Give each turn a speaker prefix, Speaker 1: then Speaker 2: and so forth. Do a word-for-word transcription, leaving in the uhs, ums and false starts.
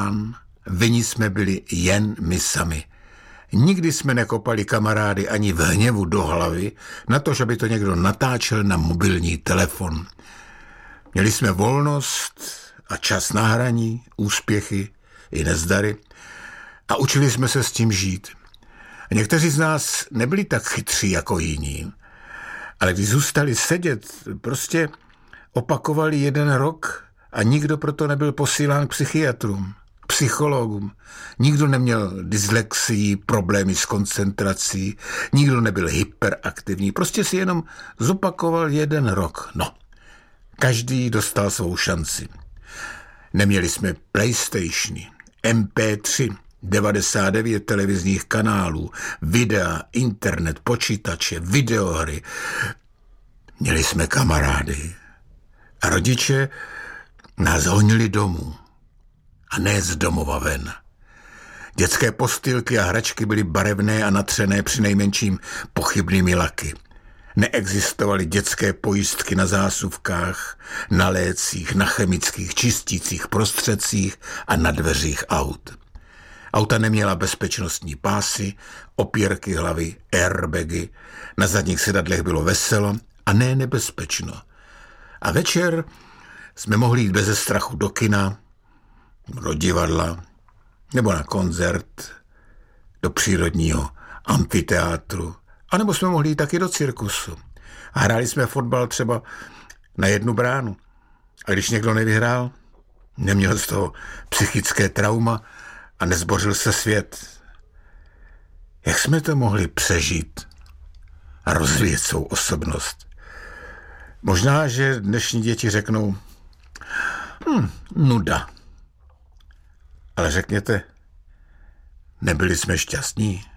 Speaker 1: plán, vinni jsme byli jen my sami. Nikdy jsme nekopali kamarády ani v hněvu do hlavy na to, že by to někdo natáčel na mobilní telefon. Měli jsme volnost a čas na hraní, úspěchy i nezdary a učili jsme se s tím žít. A někteří z nás nebyli tak chytří jako jiní, ale když zůstali sedět, prostě opakovali jeden rok a nikdo proto nebyl posílán k psychiatrům, k psychologům. Nikdo neměl dyslexii, problémy s koncentrací, nikdo nebyl hyperaktivní, prostě si jenom zopakoval jeden rok. No, každý dostal svou šanci. Neměli jsme PlayStationy, em pé tři, devadesát devět televizních kanálů, videa, internet, počítače, videohry. Měli jsme kamarády a rodiče nás honili domů a ne z domova ven. Dětské postýlky a hračky byly barevné a natřené přinejmenším pochybnými laky. Neexistovaly dětské pojistky na zásuvkách, na lécích, na chemických čistících prostředcích a na dveřích aut. Auta neměla bezpečnostní pásy, opěrky hlavy, airbagy, na zadních sedadlech bylo veselo a ne nebezpečno. A večer jsme mohli jít beze strachu do kina, do divadla, nebo na koncert, do přírodního amfiteátru, anebo jsme mohli jít taky do cirkusu. A hráli jsme fotbal třeba na jednu bránu. A když někdo nevyhrál, neměl z toho psychické trauma a nezbořil se svět. Jak jsme to mohli přežít a rozvíjet svou osobnost? Možná, že dnešní děti řeknou, hm, nuda. Ale řekněte, nebyli jsme šťastní?